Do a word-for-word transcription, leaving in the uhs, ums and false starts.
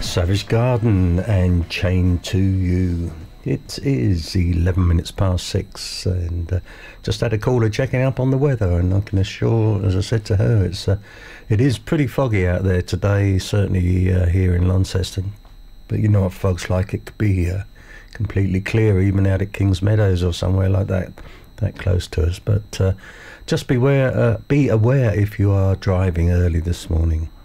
Savage Garden and Chained to You. It is eleven minutes past six, and uh, just had a caller checking up on the weather, and I can assure, as I said to her, it's uh, it is pretty foggy out there today, certainly uh, here in Launceston. But you know what folks like, it could be uh, completely clear even out at Kings Meadows or somewhere like that, that close to us. But uh, just beware, uh, be aware if you are driving early this morning.